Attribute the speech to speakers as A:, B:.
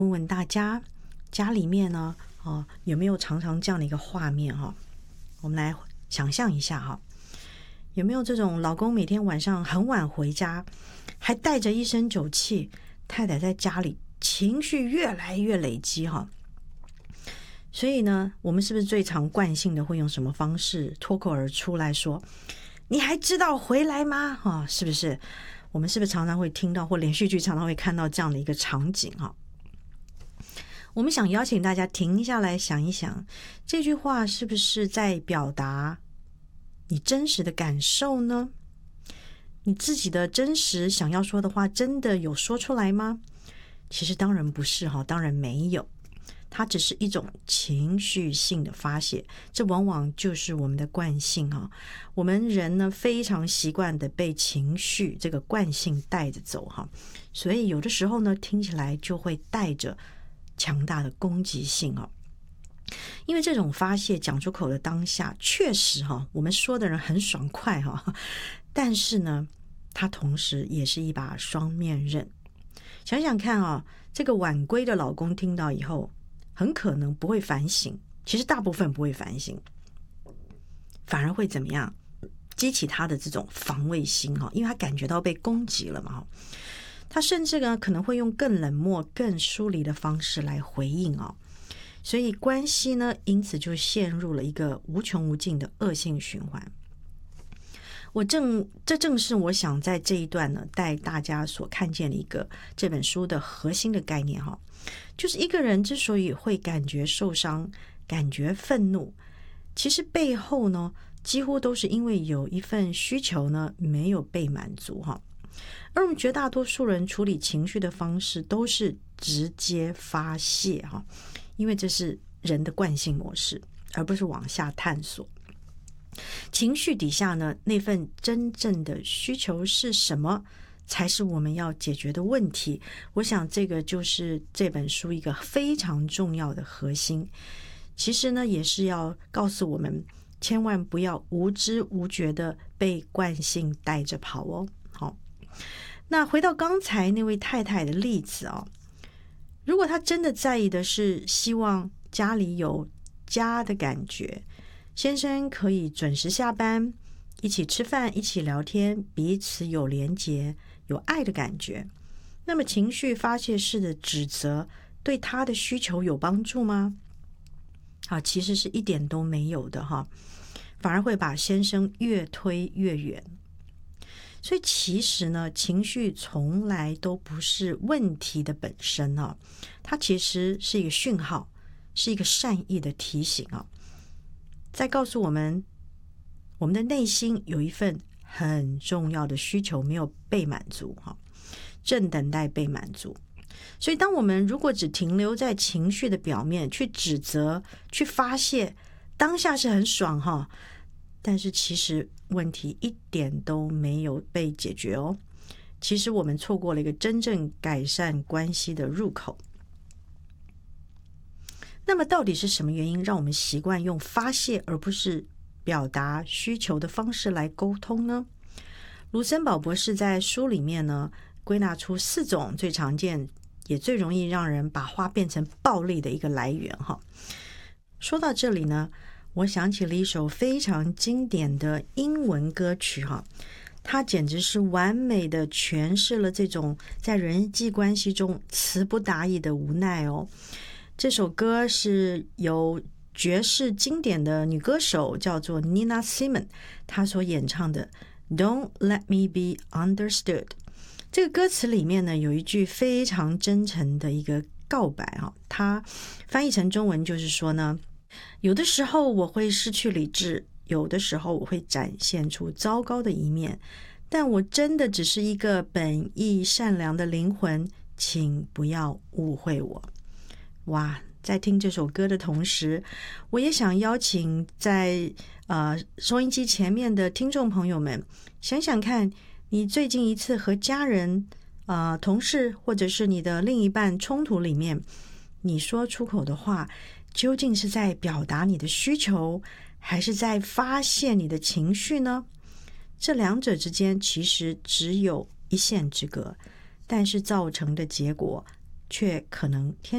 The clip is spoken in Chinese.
A: 问问大家，家里面呢，有没有常常这样的一个画面哈？我们来想象一下哈，有没有这种老公每天晚上很晚回家，还带着一身酒气，太太在家里情绪越来越累积哈？所以呢，我们是不是最常惯性的会用什么方式脱口而出来说：“你还知道回来吗？”哈，是不是？我们是不是常常会听到，或连续剧常常会看到这样的一个场景哈？我们想邀请大家停下来想一想，这句话是不是在表达你真实的感受呢？你自己的真实想要说的话真的有说出来吗？其实当然不是哈，当然没有，它只是一种情绪性的发泄，这往往就是我们的惯性哈。我们人呢非常习惯的被情绪这个惯性带着走哈，所以有的时候呢听起来就会带着强大的攻击性哦。因为这种发泄讲出口的当下，确实哈，我们说的人很爽快哈，但是呢，它同时也是一把双面刃。想想看啊，这个晚归的老公听到以后，很可能不会反省，其实大部分不会反省，反而会怎么样？激起他的这种防卫心哈，因为他感觉到被攻击了嘛。他甚至呢可能会用更冷漠、更疏离的方式来回应哦，所以关系呢因此就陷入了一个无穷无尽的恶性循环。这正是我想在这一段呢带大家所看见的一个这本书的核心的概念哈，就是一个人之所以会感觉受伤、感觉愤怒，其实背后呢几乎都是因为有一份需求呢没有被满足哈。而我们绝大多数人处理情绪的方式都是直接发泄哈，因为这是人的惯性模式，而不是往下探索。情绪底下呢，那份真正的需求是什么，才是我们要解决的问题。我想这个就是这本书一个非常重要的核心。其实呢，也是要告诉我们，千万不要无知无觉的被惯性带着跑哦。好，那回到刚才那位太太的例子哦，如果她真的在意的是希望家里有家的感觉，先生可以准时下班，一起吃饭，一起聊天，彼此有连结，有爱的感觉，那么情绪发泄式的指责对他的需求有帮助吗？其实是一点都没有的哈，反而会把先生越推越远。所以其实呢，情绪从来都不是问题的本身哦，它其实是一个讯号，是一个善意的提醒哦，在告诉我们，我们的内心有一份很重要的需求没有被满足哈，正等待被满足。所以当我们如果只停留在情绪的表面，去指责、去发泄，当下是很爽哈，但是其实问题一点都没有被解决哦。其实我们错过了一个真正改善关系的入口。那么到底是什么原因让我们习惯用发泄而不是表达需求的方式来沟通呢？卢森堡博士在书里面呢归纳出4种最常见也最容易让人把话变成暴力的一个来源哈。说到这里呢，我想起了一首非常经典的英文歌曲哈，它简直是完美的诠释了这种在人际关系中词不达意的无奈哦。这首歌是由爵士经典的女歌手叫做 Nina Simone 她所演唱的 Don't Let Me Be Understood。 这个歌词里面呢有一句非常真诚的一个告白哈，它翻译成中文就是说呢，有的时候我会失去理智，有的时候我会展现出糟糕的一面，但我真的只是一个本意善良的灵魂，请不要误会我。哇，在听这首歌的同时，我也想邀请在收音机前面的听众朋友们，想想看，你最近一次和家人、同事或者是你的另一半冲突里面，你说出口的话，究竟是在表达你的需求，还是在发泄你的情绪呢？这两者之间其实只有一线之隔，但是造成的结果却可能天